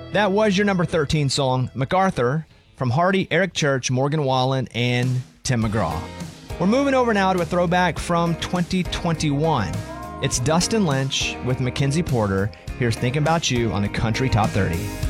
That was your number 13 song, MacArthur, from Hardy, Eric Church, Morgan Wallen, and Tim McGraw. We're moving over now to a throwback from 2021. It's Dustin Lynch with Mackenzie Porter. Here's Thinking About You on the Country Top 30.